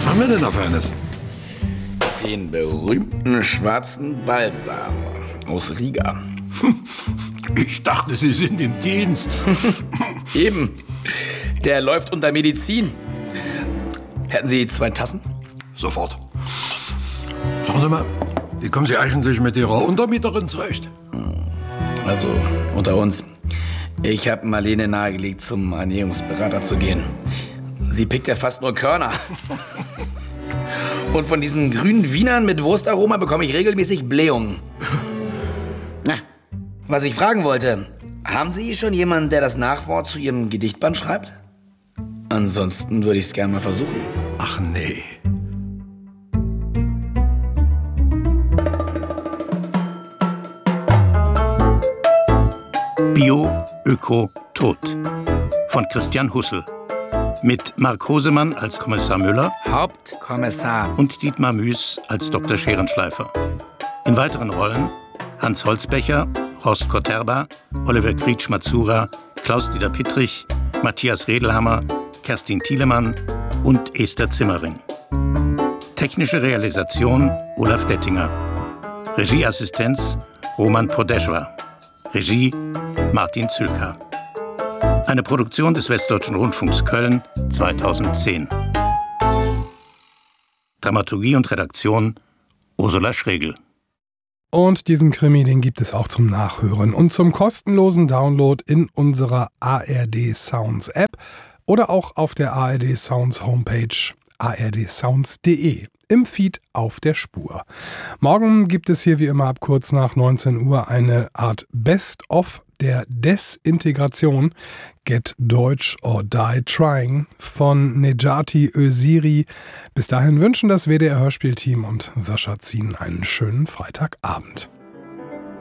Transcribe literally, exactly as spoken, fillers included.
Was haben wir denn da für eines? Den berühmten schwarzen Balsam aus Riga. Ich dachte, Sie sind im Dienst. Eben. Der läuft unter Medizin. Hätten Sie zwei Tassen? Sofort. Sagen Sie mal, wie kommen Sie eigentlich mit Ihrer Untermieterin zurecht? Also, unter uns. Ich habe Marlene nahegelegt, zum Ernährungsberater zu gehen. Sie pickt ja fast nur Körner. Und von diesen grünen Wienern mit Wurstaroma bekomme ich regelmäßig Blähungen. Na, was ich fragen wollte, haben Sie schon jemanden, der das Nachwort zu Ihrem Gedichtband schreibt? Ansonsten würde ich es gerne mal versuchen. Ach nee. Bio, Öko, Tod von Christian Hussel. Mit Mark Hosemann als Kommissar Müller Hauptkommissar und Dietmar Müß als Doktor Scherenschleifer. In weiteren Rollen Hans Holzbecher, Horst Koterba, Oliver Krietsch-Mazura, Klaus-Dieter Pittrich, Matthias Redelhammer, Kerstin Thielemann und Esther Zimmering. Technische Realisation Olaf Dettinger. Regieassistenz Roman Podeschwa. Regie Martin Zülker. Eine Produktion des Westdeutschen Rundfunks Köln zweitausendzehn. Dramaturgie und Redaktion Ursula Schregel. Und diesen Krimi, den gibt es auch zum Nachhören und zum kostenlosen Download in unserer A R D Sounds App oder auch auf der A R D Sounds Homepage a r d sounds punkt d e im Feed auf der Spur. Morgen gibt es hier wie immer ab kurz nach neunzehn Uhr eine Art Best-of der Desintegration, Get Deutsch or Die Trying von Nejati Öziri. Bis dahin wünschen das W D R Hörspielteam und Sascha Zien einen schönen Freitagabend.